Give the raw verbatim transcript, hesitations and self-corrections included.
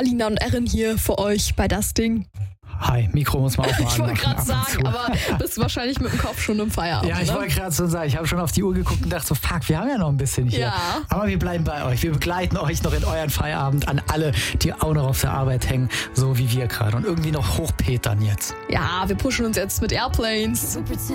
Alina und Erin hier für euch bei Das Ding. Hi, Mikro muss man auch mal Ich wollte anmachen, gerade ab und sagen, zu. aber bist wahrscheinlich mit dem Kopf schon im Feierabend. Ja, ich ne? wollte gerade so sagen, ich habe schon auf die Uhr geguckt und dachte so, fuck, wir haben ja noch ein bisschen hier. Ja. Aber wir bleiben bei euch. Wir begleiten euch noch in euren Feierabend, an alle, die auch noch auf der Arbeit hängen, so wie wir gerade. Und irgendwie noch hochpetern jetzt. Ja, wir pushen uns jetzt mit Airplanes.